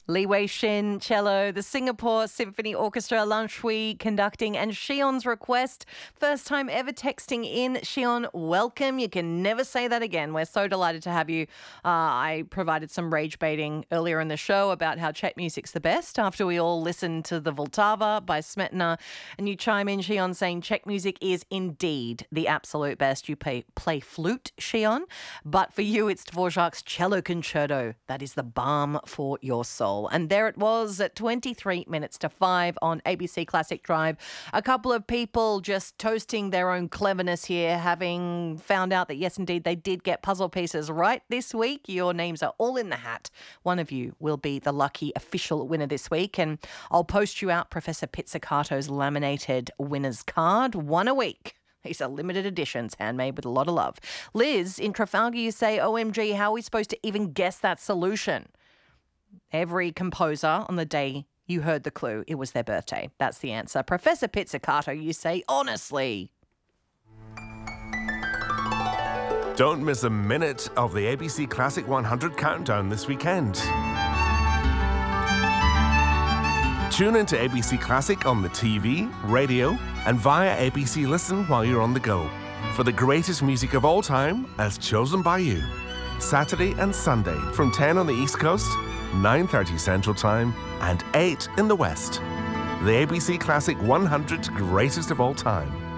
Li Wei-shin, cello, the Singapore Symphony Orchestra, Lan Shui conducting, and Shion's request. First time ever texting in. Shion, welcome. You can never say that again. We're so delighted to have you. I provided some rage baiting earlier in the show about how Czech music's the best after we all listened to the Vltava by Smetana. And you chime in, Shion, saying Czech music is indeed the absolute best. You play flute, Shion, but for you it's Dvorak's Cello Concerto. That is the balm for your soul. And there it was at 23 minutes to 5 on ABC Classic Drive. A couple of people just toasting their own cleverness here, having found out that, yes, indeed, they did get puzzle pieces right this week. Your names are all in the hat. One of you will be the lucky official winner this week. And I'll post you out Professor Pizzicato's laminated winner's card. One a week. These are limited editions, handmade with a lot of love. Liz, in Trafalgar, you say, OMG, how are we supposed to even guess that solution? Every composer on the day you heard the clue, it was their birthday. That's the answer. Professor Pizzicato, you say, honestly. Don't miss a minute of the ABC Classic 100 countdown this weekend. Tune into ABC Classic on the TV, radio, and via ABC Listen while you're on the go for the greatest music of all time as chosen by you. Saturday and Sunday from 10 on the East Coast, 9:30 Central Time, and 8 in the West. The ABC Classic 100 greatest of all time.